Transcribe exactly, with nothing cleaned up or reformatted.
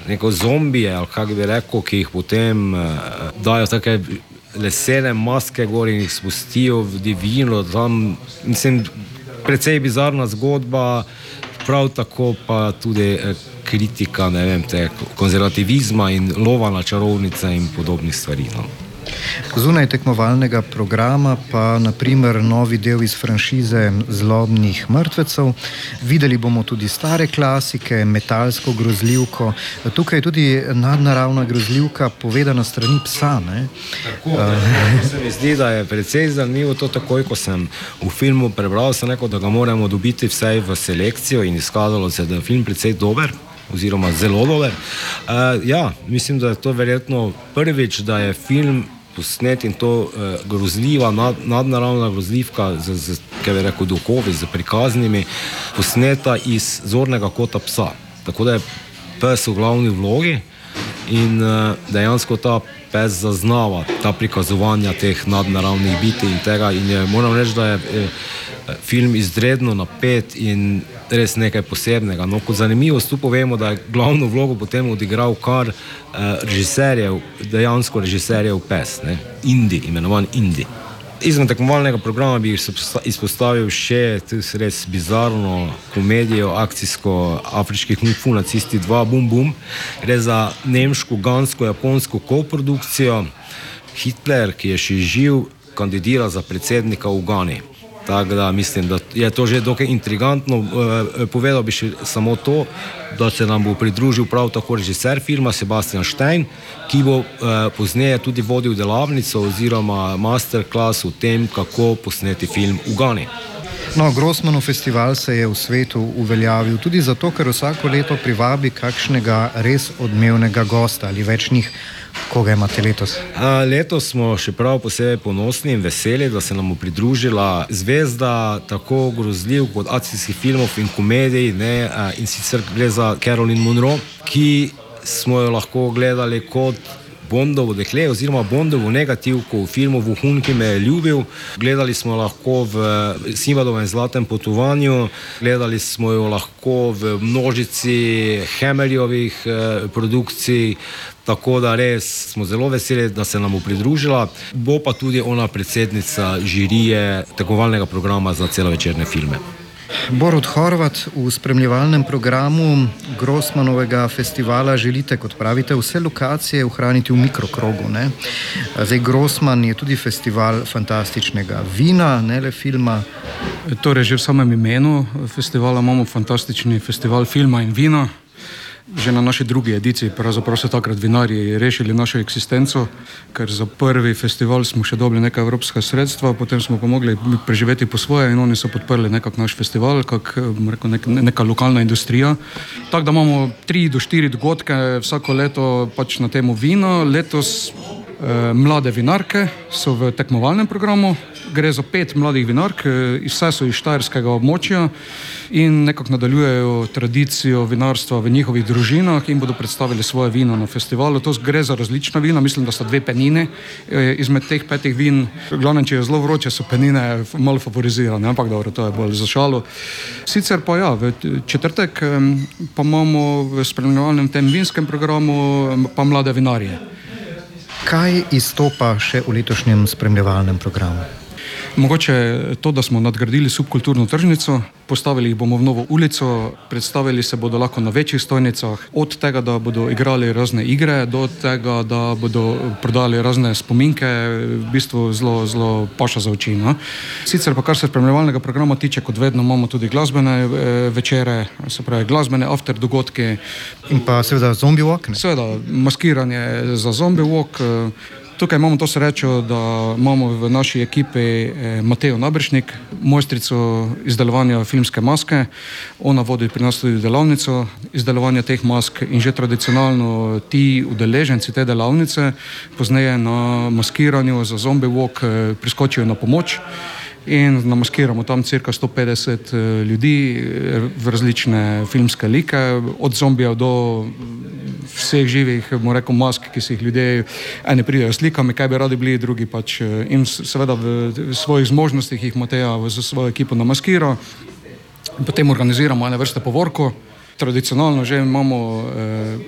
neko zombije, ali kako bi rekel, ki jih potem uh, dajo take lesene maske gor in jih spustijo v divjino. Tam, mislim, precej bizarna zgodba, prav tako pa tudi uh, kritika, ne vem, te konzervativizma in lova na čarovnice in podobnih stvari. No. Zunaj tekmovalnega programa pa naprimer novi del iz franšize Zlobnih mrtvecev. Videli bomo tudi stare klasike, metalsko grozljivko. Tukaj je tudi nadnaravna grozljivka povedana strani psa. Ne? Tako, uh, se mi zdi, da je precej zanimivo to takoj, ko sem v filmu prebral, sem rekel, da ga moramo dobiti vsaj v selekcijo in izkazalo se, da je film precej dober oziroma zelo dober. Uh, ja, mislim, da je to verjetno prvič, da je film posnet in to uh, grozljiva, nad, nadnaravna grozljivka z, z, kaj bi rekel, duhovi, z prikaznimi, posneta iz zornega kota psa. Tako da je pes v glavni vlogi in uh, dejansko ta pes zaznava ta prikazovanja teh nadnaravnih biti in tega in je, moram reči, da je eh, film izredno napet in res nekaj posebnega. No, kot zanimivost tu povemo, da je glavno vlogo potem odigral kar eh, režiserjev, dejansko režiserjev pes, ne? Indi, imenovan Indi. Izmed tekmovalnega programa bi izpostavil še res bizarno komedijo, akcijsko afriški kung fu nacisti dva, Bum Bum. Gre za nemško, gansko, japonsko koprodukcijo. Hitler, ki je še živ, kandidira za predsednika v Gani. Tako da mislim, da je to že dokaj intrigantno. E, povedal bi še samo to, da se nam bo pridružil prav tako režiser filma Sebastian Stein, ki bo e, pozneje tudi vodil delavnico oziroma masterclass o tem, kako posneti film v Gani. No, Grossmanov festival se je v svetu uveljavil tudi zato, ker vsako leto privabi kakšnega res odmevnega gosta ali več njih. Koga imate letos? A, letos smo še prav posebej ponosni in veseli, da se nam bo pridružila zvezda tako grozljiv kot akcijskih filmov in komedij, ne, a, in sicer gre za Caroline Munro, ki smo jo lahko gledali kot Bondovo dekle oziroma Bondovo negativko v filmu Vohun, ki me je ljubil. Gledali smo lahko v Sinbadovem zlatem potovanju, gledali smo jo lahko v množici Hammerjevih eh, produkcij, tako da res smo zelo veseli, da se nam bo pridružila. Bo pa tudi ona predsednica žirije tekmovalnega programa za celovečerne filme. Borut Horvat, v spremljevalnem programu Grossmanovega festivala želite, kot pravite, vse lokacije ohraniti v mikrokrogu. Ne? Zdaj, Grossman je tudi festival fantastičnega vina, ne le filma. Torej, že v samem imenu festivala imamo fantastični festival filma in vina. Že na naši drugi ediciji pravzaprav so takrat vinarji rešili našo eksistenco, ker za prvi festival smo še dobili neka evropska sredstva, potem smo pa mogli preživeti po svoje in oni so podprli nekak naš festival, kak, rekel, nek, neka lokalna industrija. Tako da imamo tri do štiri dogodke vsako leto pač na temo vina. Letos eh, mlade vinarke so v tekmovalnem programu. Gre za pet mladih vinark, vse so iz štajerskega območja in nekako nadaljujejo tradicijo vinarstva v njihovih družinah in bodo predstavili svoje vino na festivalu. To gre za različna vina, mislim, da sta dve penine izmed teh petih vin. Glavno, če je zelo vroče, so penine malo favorizirane, ampak dobro, to je bolj za šalo. Sicer pa ja, v četrtek pa imamo v spremljevalnem tem vinskem programu pa mlade vinarje. Kaj izstopa še v letošnjem spremljevalnem programu? Mogoče to, da smo nadgradili subkulturno tržnico, postavili jih bomo v novo ulico, predstavili se bodo lahko na večjih stojnicah, od tega, da bodo igrali razne igre, do tega, da bodo prodali razne spominke, v bistvu zelo, zelo paša za oči. No? Sicer pa kar se spremljevalnega programa tiče, kot vedno imamo tudi glasbene e, večere, se pravi glasbene after dogodki. In pa seveda zombie walk? Ne? Seveda, maskiranje za zombie walk. Tukaj imamo to srečo, da imamo v naši ekipi Matejo Nabršnik, mojstrico izdelovanja filmske maske. Ona vodi pri nas tudi delavnico izdelovanja teh mask in že tradicionalno ti udeleženci te delavnice pozneje na maskiranju za zombie walk priskočijo na pomoč in namaskiramo tam cirka sto petdeset ljudi v različne filmske like, od zombijev do vseh živih, bomo rekel, mask, ki si jih ljudje, eni pridejo slikami, kaj bi radi bili, drugi pač in seveda v svojih zmožnostih jih Mateja za svojo ekipo namaskira. Potem organiziramo ene vrste povorko. Tradicionalno že imamo eh,